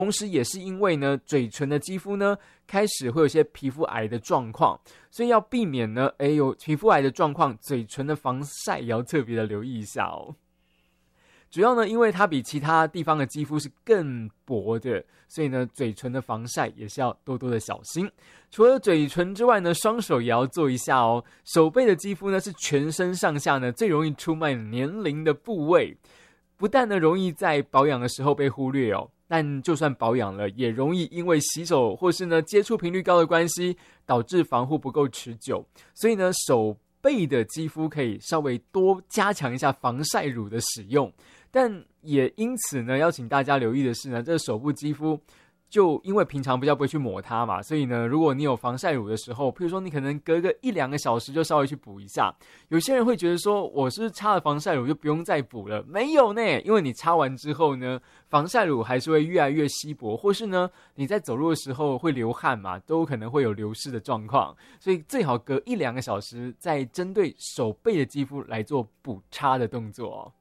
同时也是因为呢，嘴唇的肌肤呢开始会有些皮肤癌的状况，所以要避免呢，有皮肤癌的状况，嘴唇的防晒也要特别的留意一下哦。主要呢，因为它比其他地方的肌肤是更薄的，所以呢，嘴唇的防晒也是要多多的小心。除了嘴唇之外呢，双手也要做一下哦。手背的肌肤呢，是全身上下呢最容易出卖年龄的部位，不但呢容易在保养的时候被忽略哦，但就算保养了，也容易因为洗手或是呢接触频率高的关系，导致防护不够持久。所以呢，手背的肌肤可以稍微多加强一下防晒乳的使用。但也因此呢，要请大家留意的是呢，这个手部肌肤就因为平常比较不会去抹它嘛，所以呢，如果你有防晒乳的时候，譬如说你可能隔个1-2个小时就稍微去补一下。有些人会觉得说，我是擦了防晒乳就不用再补了，没有呢，因为你擦完之后呢，防晒乳还是会越来越稀薄，或是呢你在走路的时候会流汗嘛，都可能会有流失的状况，所以最好隔1-2个小时再针对手背的肌肤来做补擦的动作哦。